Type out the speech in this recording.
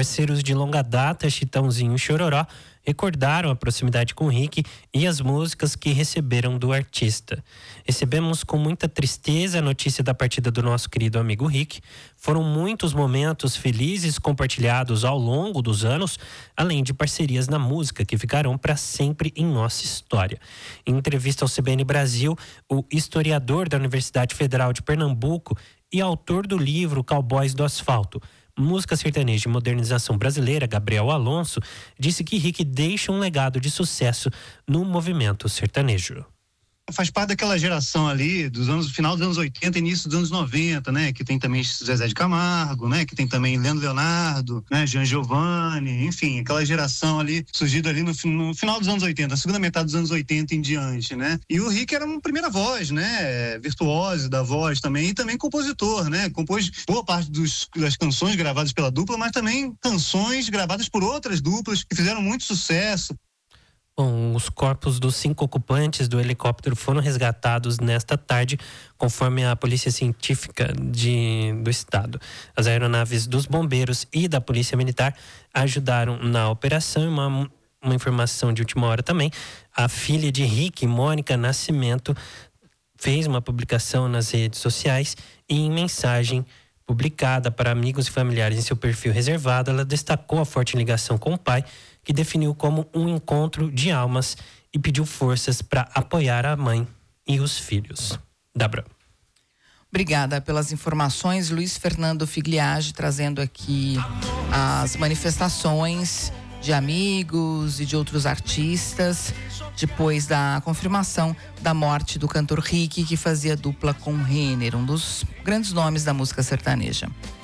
parceiros de longa data, Chitãozinho e Chororó, recordaram a proximidade com Rick e as músicas que receberam do artista. Recebemos com muita tristeza a notícia da partida do nosso querido amigo Rick. Foram muitos momentos felizes compartilhados ao longo dos anos, além de parcerias na música que ficarão para sempre em nossa história. Em entrevista ao CBN Brasil, o historiador da Universidade Federal de Pernambuco e autor do livro Cowboys do Asfalto, Música Sertaneja e Modernização Brasileira, Gabriel Alonso, disse que Rick deixa um legado de sucesso no movimento sertanejo. Faz parte daquela geração ali dos anos, final dos anos 80, início dos anos 90, né? Que tem também Zezé de Camargo, né? Que tem também Leandro Leonardo, né? Jean Giovanni, enfim, aquela geração ali, surgida ali no final dos anos 80, na segunda metade dos anos 80 em diante, né? E o Rick era uma primeira voz, né? Virtuose da voz também, e também compositor, né? Compôs boa parte das canções gravadas pela dupla, mas também canções gravadas por outras duplas que fizeram muito sucesso. Bom, os corpos dos 5 ocupantes do helicóptero foram resgatados nesta tarde, conforme a Polícia Científica do Estado. As aeronaves dos bombeiros e da Polícia Militar ajudaram na operação. Uma informação de última hora também. A filha de Rick, Mônica Nascimento, fez uma publicação nas redes sociais e em mensagem publicada para amigos e familiares em seu perfil reservado, ela destacou a forte ligação com o pai, que definiu como um encontro de almas e pediu forças para apoiar a mãe e os filhos. Débora. Obrigada pelas informações, Luiz Fernando Figliage, trazendo aqui as manifestações de amigos e de outros artistas depois da confirmação da morte do cantor Rick, que fazia dupla com Renner, um dos grandes nomes da música sertaneja.